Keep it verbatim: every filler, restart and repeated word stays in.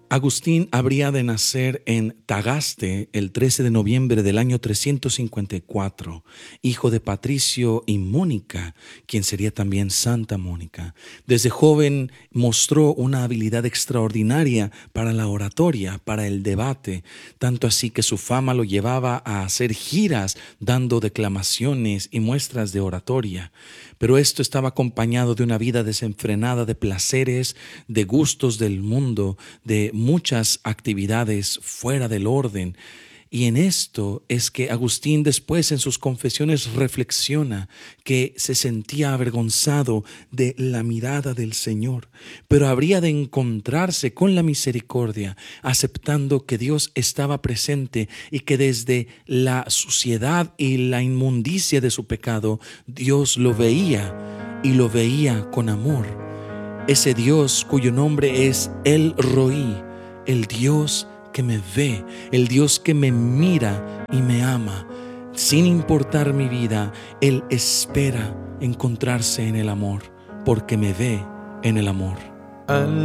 Agustín habría de nacer en Tagaste el trece de noviembre del año trescientos cincuenta y cuatro, hijo de Patricio y Mónica, quien sería también Santa Mónica. Desde joven mostró una habilidad extraordinaria para la oratoria, para el debate, tanto así que su fama lo llevaba a hacer giras dando declamaciones y muestras de oratoria. Pero esto estaba acompañado de una vida desenfrenada de placeres, de gustos del mundo, de muchas actividades fuera del orden. Y en esto es que Agustín después en sus confesiones reflexiona que se sentía avergonzado de la mirada del Señor, pero habría de encontrarse con la misericordia, aceptando que Dios estaba presente y que desde la suciedad y la inmundicia de su pecado, Dios lo veía y lo veía con amor. Ese Dios cuyo nombre es El Roí, el Dios que me ve, el Dios que me mira y me ama. Sin importar mi vida, Él espera encontrarse en el amor, porque me ve en el amor.